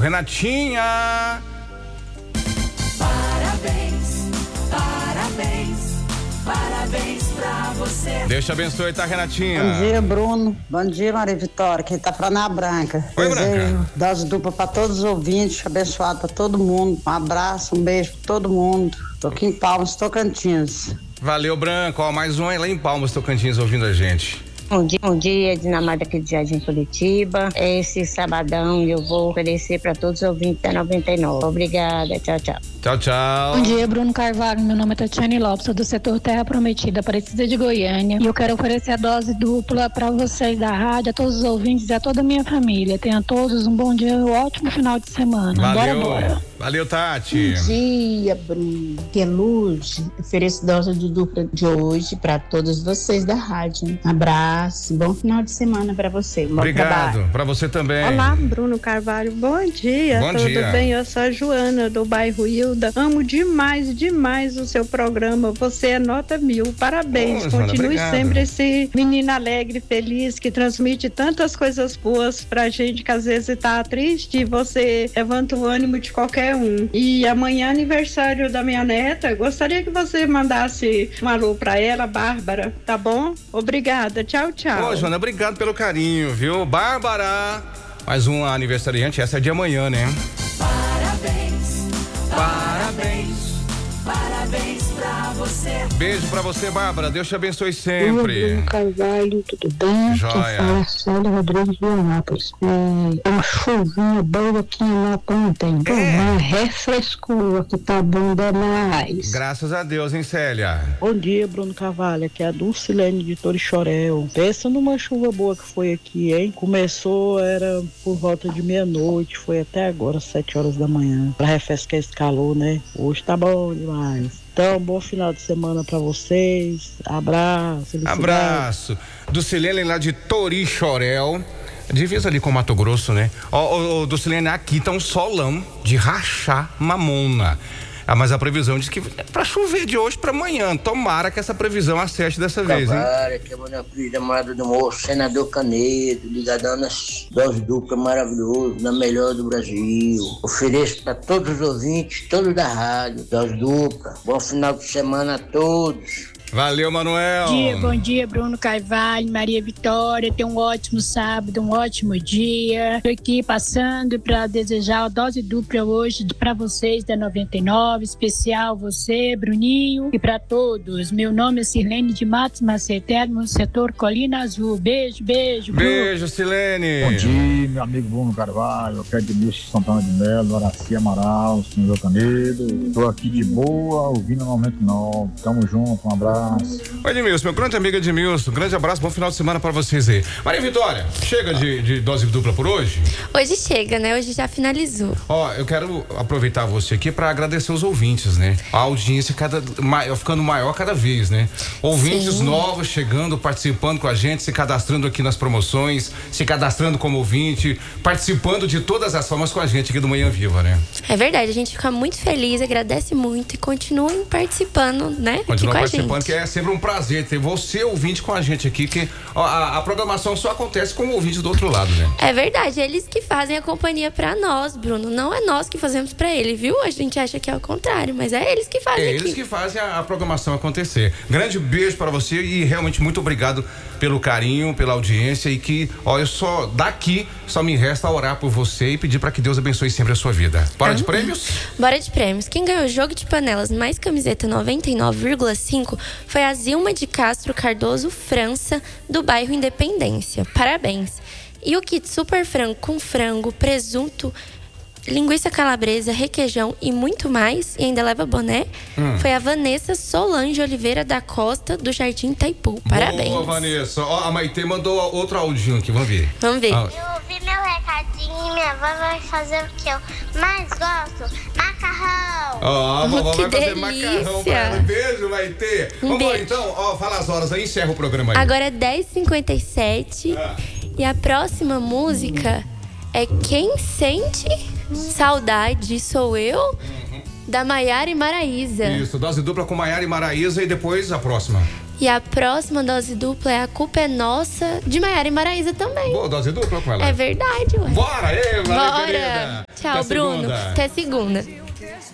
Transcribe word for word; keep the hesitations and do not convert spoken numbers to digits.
Renatinha. Parabéns, parabéns, parabéns pra você. Deus te abençoe, tá, Renatinha? Bom dia, Bruno. Bom dia, Maria Vitória. Quem tá falando é a Branca. Oi, Desejo Branca. dose dupla pra todos os ouvintes, abençoado pra todo mundo. Um abraço, um beijo pra todo mundo. Tô aqui em Palmas, Tocantins. Valeu, Branco. Ó, mais um aí lá em Palmas, Tocantins, ouvindo a gente. Bom dia, bom dia, Dinamarca aqui de Jardim Curitiba. Esse sabadão eu vou oferecer para todos os ouvintes da noventa e nove. Obrigada, tchau, tchau. Tchau, tchau. Bom dia, Bruno Carvalho. Meu nome é Tatiane Lopes, sou do setor Terra Prometida, Aparecida de Goiânia. E eu quero oferecer a dose dupla para vocês da rádio, a todos os ouvintes e a toda a minha família. Tenham todos um bom dia e um ótimo final de semana. Valeu. Bora, bora. Valeu, Tati. Bom dia, Bruno. Que é Luz. Ofereço dose de dupla de hoje para todos vocês da rádio. Abraço, bom final de semana para você. Bom Obrigado, trabalho. pra você também. Olá, Bruno Carvalho, bom dia. Bom Tudo dia. bem? Eu sou a Joana, do bairro Hilda. Amo demais, demais o seu programa. Você é nota mil. Parabéns. Ô, Joana, Continue obrigado. sempre esse menino alegre, feliz, que transmite tantas coisas boas pra gente, que às vezes tá triste e você levanta o ânimo de qualquer um. E amanhã é aniversário da minha neta. Gostaria que você mandasse um alô pra ela, Bárbara, tá bom? Obrigada. Tchau, tchau. Ô, Joana, obrigado pelo carinho, viu? Bárbara, mais um aniversariante, essa é de amanhã, né? Parabéns, parabéns, parabéns pra você. Beijo pra você, Bárbara, Deus te abençoe sempre. Bruno Carvalho, tudo bem? Joia. Quem fala é a Célia Rodrigues de Anápolis. É uma chuvinha boa aqui em Anápolis ontem. É. Uma refrescura que tá bom demais. Graças a Deus, hein, Célia? Bom dia, Bruno Carvalho, aqui é a Dulcilene de Torixoréu. Pensa numa chuva boa que foi aqui, hein? Começou, era por volta de meia-noite, foi até agora, sete horas da manhã, pra refrescar esse calor, né? Hoje tá bom demais. Então, bom final de semana pra vocês. Abraço. felicidade. Abraço. Dulcilene lá de Torixoréu. Divisa ali com Mato Grosso, né? Ó, ô, ô, Dulcilene, aqui tá um solão de rachar mamona. Ah, mas a previsão diz que é pra chover de hoje pra amanhã. Tomara que essa previsão acerte dessa vez, hein? Cavara, que é Maria Cris, namorada do moço, senador Canedo, ligadão nas doses duplas maravilhoso, na melhor do Brasil. Ofereço pra todos os ouvintes, todos da rádio, dose dupla. Bom final de semana a todos. Valeu, Manuel. Bom dia, bom dia, Bruno Carvalho, Maria Vitória. Tenha um ótimo sábado, um ótimo dia. Estou aqui passando para desejar a dose dupla hoje para vocês da noventa e nove, especial você, Bruninho, e para todos. Meu nome é Sirlene de Matos Maceterno, no setor Colina Azul. Beijo, beijo, Bruno. Beijo, Silene. Bom dia, meu amigo Bruno Carvalho, eu quero Edmilson Santana de Melo, Horaci Amaral, senhor Canedo. Estou aqui de boa, ouvindo o Momento Novo. Tamo junto, um abraço. Oi, Edmilson, meu grande amigo Edmilson, um grande abraço, bom final de semana pra vocês aí. Maria Vitória, chega de, de dose dupla por hoje? Hoje chega, né? Hoje já finalizou. Ó, eu quero aproveitar você aqui pra agradecer os ouvintes, né? A audiência cada, maior, ficando maior cada vez, né? Ouvintes Sim. novos chegando, participando com a gente, se cadastrando aqui nas promoções, se cadastrando como ouvinte, participando de todas as formas com a gente aqui do Manhã Viva, né? É verdade, a gente fica muito feliz, agradece muito e continuem participando, né? Continuam aqui participando, com a gente. Que é sempre um prazer ter você ouvinte com a gente aqui, que ó, a, a programação só acontece com o ouvinte do outro lado, né? É verdade, eles que fazem a companhia pra nós, Bruno, não é nós que fazemos pra ele, viu? A gente acha que é o contrário, mas é eles que fazem É aqui. eles que fazem a, a programação acontecer. Grande beijo pra você e realmente muito obrigado pelo carinho, pela audiência e que, ó, eu só daqui só me resta orar por você e pedir pra que Deus abençoe sempre a sua vida. Bora ah, de prêmios? Bora de prêmios. Quem ganhou o jogo de panelas mais camiseta noventa e nove vírgula cinco foi a Zilma de Castro Cardoso França, do bairro Independência. Parabéns. E o kit super frango com frango, presunto, linguiça calabresa, requeijão e muito mais, e ainda leva boné, hum. foi a Vanessa Solange Oliveira da Costa, do Jardim Itaipu. Parabéns. Boa, Vanessa. Ó, a Maitê mandou outro áudio aqui, vamos ver. Vamos ver. Ah. Eu ouvi meu recadinho e minha avó vai fazer o que eu mais gosto, macarrão. Ó, a vovó que vai fazer delícia. macarrão pra ela. Beijo, Maitê. Um vamos lá, beijo. então, ó, fala as horas aí, encerra o programa aí. Agora é dez e cinquenta e sete ah. e a próxima música é Quem Sente Saudade Sou Eu, uhum. da Maiara e Maraísa. Isso, dose dupla com Maiara e Maraísa e depois a próxima. E a próxima dose dupla é A Culpa é Nossa, de Maiara e Maraísa também. Boa, dose dupla com ela. É verdade, ué. Bora, aí, Maria Bora. querida. Tchau, Até Bruno. segunda. Até segunda.